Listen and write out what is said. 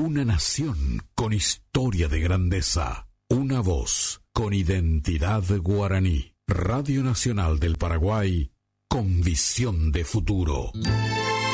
Una nación con historia de grandeza. Una voz con identidad guaraní. Radio Nacional del Paraguay con visión de futuro.